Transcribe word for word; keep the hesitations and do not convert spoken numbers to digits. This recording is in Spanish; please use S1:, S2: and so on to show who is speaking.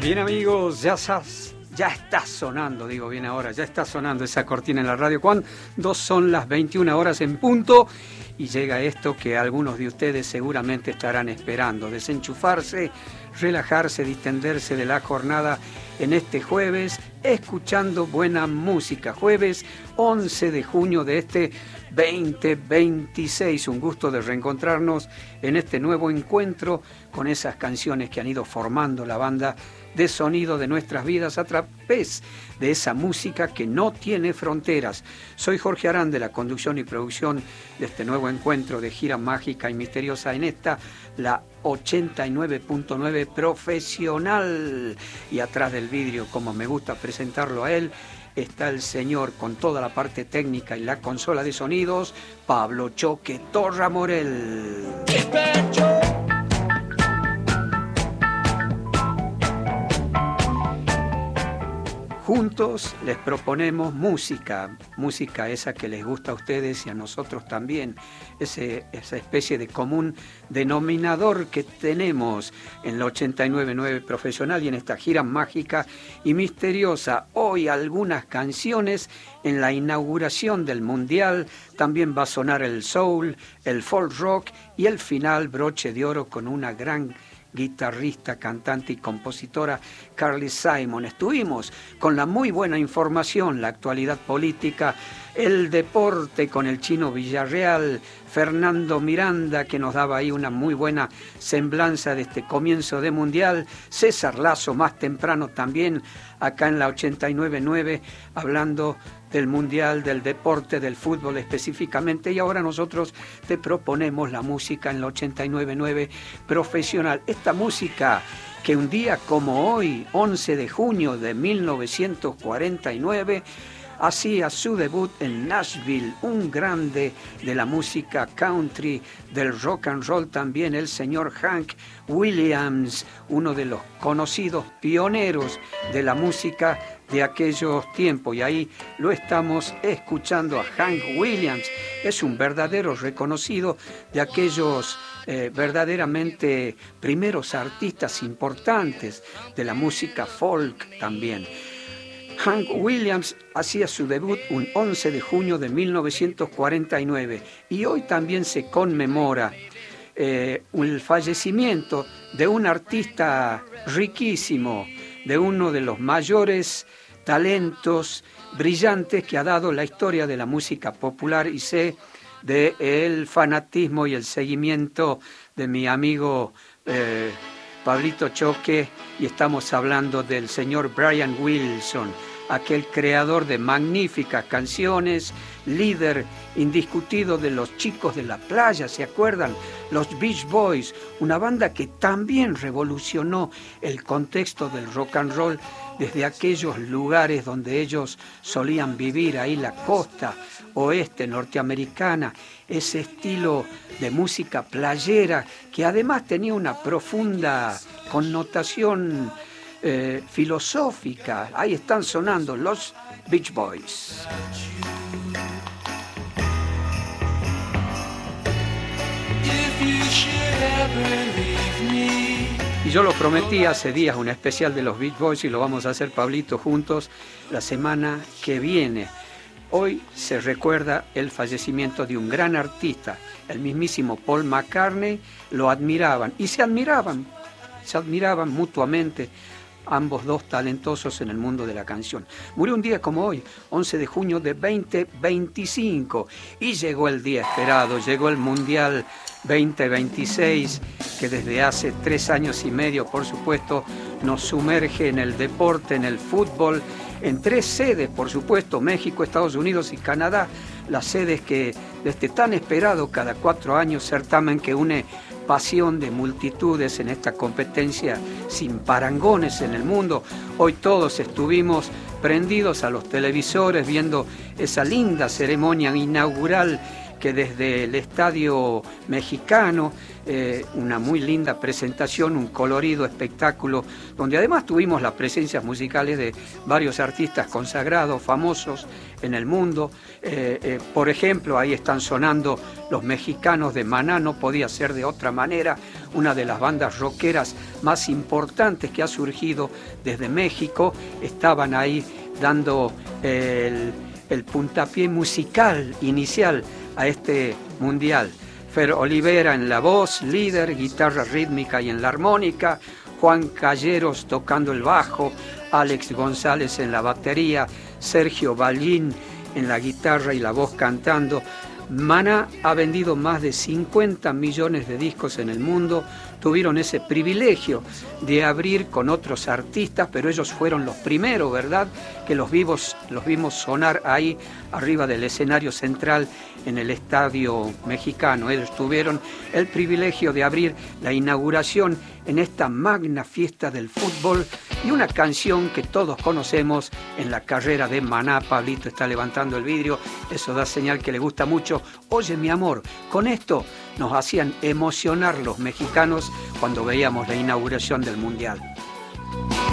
S1: Bien amigos, ya, sas, ya está sonando, digo bien ahora, ya está sonando esa cortina en la radio cuando son las veintiuna horas en punto y llega esto que algunos de ustedes seguramente estarán esperando, desenchufarse, relajarse, distenderse de la jornada en este jueves, escuchando buena música, jueves once de junio de este veinte veintiséis, un gusto de reencontrarnos en este nuevo encuentro con esas canciones que han ido formando la banda de sonido de nuestras vidas a través de esa música que no tiene fronteras. Soy Jorge Arán de la conducción y producción de este nuevo encuentro de gira mágica y misteriosa en esta, la ochenta y nueve punto nueve profesional. Y atrás del vidrio, como me gusta presentarlo a él, está el señor con toda la parte técnica y la consola de sonidos, Pablo Choque Torra Morel. Juntos les proponemos música, música esa que les gusta a ustedes y a nosotros también, ese, esa especie de común denominador que tenemos en la ochenta y nueve punto nueve profesional y en esta gira mágica y misteriosa. Hoy algunas canciones en la inauguración del Mundial, también va a sonar el soul, el folk rock y el final broche de oro con una gran guitarrista, cantante y compositora Carly Simon. Estuvimos con la muy buena información, la actualidad política, el deporte con el Chino Villarreal, Fernando Miranda, que nos daba ahí una muy buena semblanza de este comienzo de Mundial, César Lazo más temprano también acá en la ochenta y nueve punto nueve hablando del Mundial, del deporte, del fútbol específicamente, y ahora nosotros te proponemos la música en la ochenta y nueve punto nueve profesional. Esta música que un día como hoy, once de junio de mil novecientos cuarenta y nueve, hacía su debut en Nashville, un grande de la música country, del rock and roll también, el señor Hank Williams, uno de los conocidos pioneros de la música de aquellos tiempos. Y ahí lo estamos escuchando a Hank Williams. Es un verdadero reconocido de aquellos eh, verdaderamente primeros artistas importantes de la música folk también. Hank Williams hacía su debut un once de junio de mil novecientos cuarenta y nueve y hoy también se conmemora eh, el fallecimiento de un artista riquísimo, de uno de los mayores talentos brillantes que ha dado la historia de la música popular, y sé del fanatismo y el seguimiento de mi amigo eh, Pablito Choque, y estamos hablando del señor Brian Wilson, aquel creador de magníficas canciones, líder indiscutido de los Chicos de la Playa, ¿se acuerdan? Los Beach Boys, una banda que también revolucionó el contexto del rock and roll desde aquellos lugares donde ellos solían vivir, ahí la costa oeste norteamericana, ese estilo de música playera que además tenía una profunda connotación eh, filosófica. Ahí están sonando los Beach Boys. Y yo lo prometí hace días, un especial de los Beach Boys, y lo vamos a hacer, Pablito, juntos la semana que viene. Hoy se recuerda el fallecimiento de un gran artista, el mismísimo Paul McCartney. Lo admiraban y se admiraban, se admiraban mutuamente, ambos dos talentosos en el mundo de la canción. Murió un día como hoy, once de junio de veinte veinticinco, y llegó el día esperado, llegó el Mundial veinte veintiséis, que desde hace tres años y medio, por supuesto, nos sumerge en el deporte, en el fútbol, en tres sedes, por supuesto, México, Estados Unidos y Canadá, las sedes que desde tan esperado cada cuatro años, certamen que une pasión de multitudes en esta competencia sin parangones en el mundo. Hoy todos estuvimos prendidos a los televisores viendo esa linda ceremonia inaugural que desde el Estadio Mexicano, eh, una muy linda presentación, un colorido espectáculo, donde además tuvimos las presencias musicales de varios artistas consagrados, famosos en el mundo. Eh, eh, por ejemplo, ahí están sonando los mexicanos de Maná, no podía ser de otra manera, una de las bandas rockeras más importantes que ha surgido desde México. Estaban ahí dando el, el puntapié musical inicial a este mundial. Fer Olivera en la voz, líder, guitarra rítmica y en la armónica, Juan Calleros tocando el bajo, Alex González en la batería, Sergio Ballín en la guitarra y la voz cantando. Maná ha vendido más de cincuenta millones de discos en el mundo. Tuvieron ese privilegio de abrir con otros artistas, pero ellos fueron los primeros, ¿verdad? Que los vimos, los vimos sonar ahí arriba del escenario central en el Estadio Mexicano. Ellos tuvieron el privilegio de abrir la inauguración en esta magna fiesta del fútbol, y una canción que todos conocemos en la carrera de Maná. Pablito está levantando el vidrio, eso da señal que le gusta mucho. Oye, mi amor, con esto nos hacían emocionar los mexicanos cuando veíamos la inauguración del Mundial.